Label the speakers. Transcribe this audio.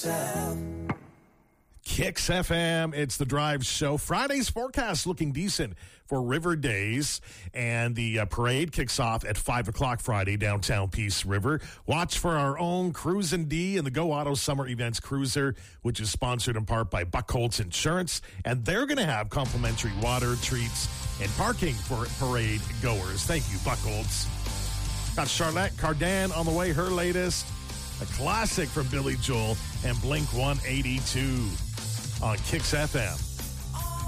Speaker 1: Kicks FM, it's the Drive Show. Friday's forecast looking decent for River Days, and the parade kicks off at 5 o'clock Friday, downtown Peace River. Watch for our own Cruisin' D and the Go Auto Summer Events Cruiser, which is sponsored in part by Buckholtz Insurance, and they're going to have complimentary water, treats, and parking for parade goers. Thank you, Buckholtz. Got Charlotte Cardin on the way, her latest, a classic from Billy Joel and Blink 182 on Kicks FM.